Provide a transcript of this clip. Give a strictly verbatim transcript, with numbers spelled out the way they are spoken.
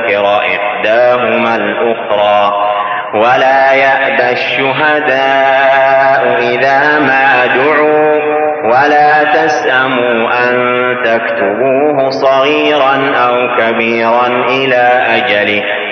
تذكر إحداهما الأخرى ولا يأبى الشهداء إذا ما دعوا ولا تسأموا أن تكتبوه صغيرا أو كبيرا إلى أجله